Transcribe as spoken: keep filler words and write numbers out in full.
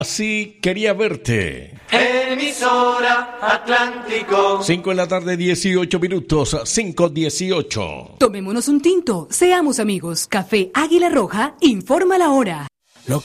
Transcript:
Sí, quería verte. Emisora Atlántico. cinco en la tarde, dieciocho minutos, cinco dieciocho. Tomémonos un tinto, seamos amigos. Café Águila Roja informa la hora.